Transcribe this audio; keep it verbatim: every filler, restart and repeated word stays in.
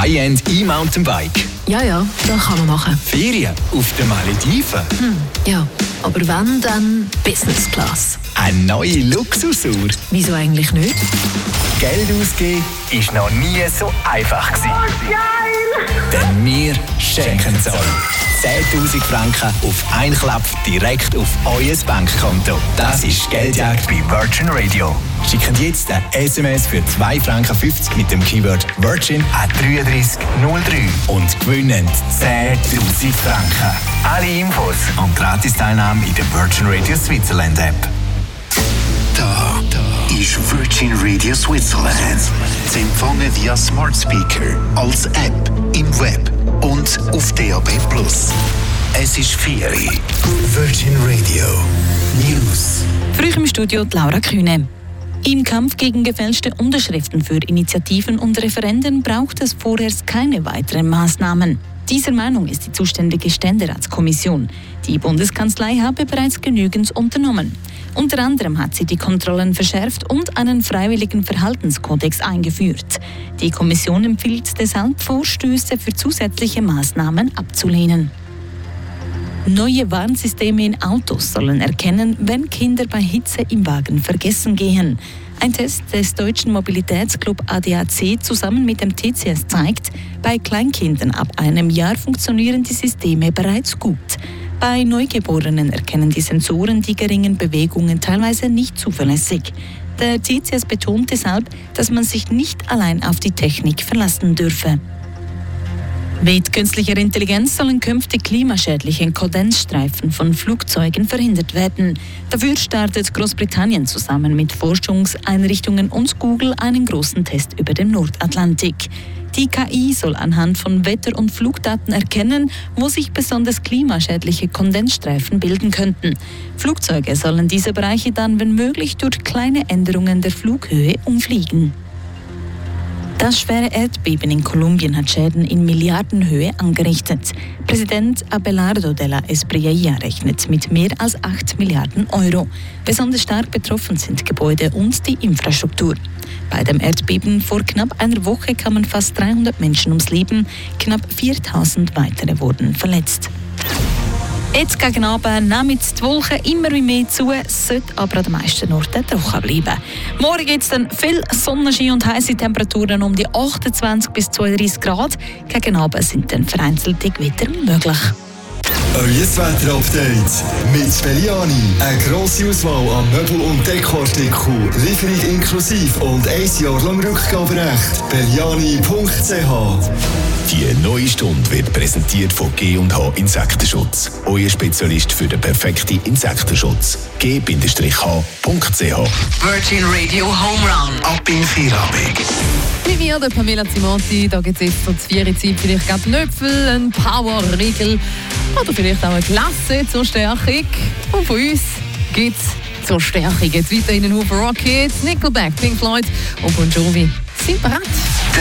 High-End E-Mountainbike. Ja, ja, das kann man machen. Ferien auf den Malediven. Hm, ja, aber wenn, dann Business Class. Eine neue Luxusuhr. Wieso eigentlich nicht? Geld ausgeben ist noch nie so einfach gewesen. Oh, geil! Denn wir schenken es euch. zehntausend Franken auf einen Klapp direkt auf euer Bankkonto. Das ist Geldjagd bei Virgin Radio. Schickt jetzt ein S M S für zwei Franken fünfzig mit dem Keyword Virgin an drei drei null drei und gewinnen zehntausend Franken. Alle Infos und Gratis-Teilnahme in der Virgin Radio Switzerland App. Da, da ist Virgin Radio Switzerland. Zu empfangen via Smart Speaker, als App, im Web und auf D A B plus. Es ist Ferien. Virgin Radio News. Früh im Studio die Laura Kühne. Im Kampf gegen gefälschte Unterschriften für Initiativen und Referenden braucht es vorerst keine weiteren Maßnahmen. Dieser Meinung ist die zuständige Ständeratskommission. Die Bundeskanzlei habe bereits genügend unternommen. Unter anderem hat sie die Kontrollen verschärft und einen freiwilligen Verhaltenskodex eingeführt. Die Kommission empfiehlt deshalb, Vorstöße für zusätzliche Maßnahmen abzulehnen. Neue Warnsysteme in Autos sollen erkennen, wenn Kinder bei Hitze im Wagen vergessen gehen. Ein Test des Deutschen Mobilitätsclub A D A C zusammen mit dem T C S zeigt, bei Kleinkindern ab einem Jahr funktionieren die Systeme bereits gut. Bei Neugeborenen erkennen die Sensoren die geringen Bewegungen teilweise nicht zuverlässig. Der T C S betont deshalb, dass man sich nicht allein auf die Technik verlassen dürfe. Mit künstlicher Intelligenz sollen künftig klimaschädliche Kondensstreifen von Flugzeugen verhindert werden. Dafür startet Großbritannien zusammen mit Forschungseinrichtungen und Google einen großen Test über den Nordatlantik. Die K I soll anhand von Wetter- und Flugdaten erkennen, wo sich besonders klimaschädliche Kondensstreifen bilden könnten. Flugzeuge sollen diese Bereiche dann, wenn möglich, durch kleine Änderungen der Flughöhe umfliegen. Das schwere Erdbeben in Kolumbien hat Schäden in Milliardenhöhe angerichtet. Präsident Abelardo de la Espriella rechnet mit mehr als acht Milliarden Euro. Besonders stark betroffen sind Gebäude und die Infrastruktur. Bei dem Erdbeben vor knapp einer Woche kamen fast dreihundert Menschen ums Leben, knapp viertausend weitere wurden verletzt. Jetzt gegen Abend nehmen die Wolken immer mehr zu, sollte aber an den meisten Orten trocken bleiben. Morgen gibt es dann viel Sonnenschein und heiße Temperaturen um die achtundzwanzig bis zweiunddreißig Grad. Gegen Abend sind dann vereinzelte Gewitter möglich. Euer Wetter-Update mit Belliani. Eine grosse Auswahl an Möbel- und Dekoartikeln, Lieferung inklusive und ein Jahr lang Rückgaberecht. Belliani punkt c h. Die neue Stunde wird präsentiert von G und H Insektenschutz. Euer Spezialist für den perfekten Insektenschutz. G H punkt c h. Virgin Radio Home Run. Ab in Feierabend. Bei mir, der Pamela Zimotti, da gibt es jetzt zur Viererzeit vielleicht gerade Nöpfel, einen Power-Riegel oder vielleicht auch eine Glasse zur Stärkung. Und von uns gibt es zur Stärkung jetzt weiterhin einen Haufen Rockets, Nickelback, Pink Floyd und Bon Jovi sind bereit.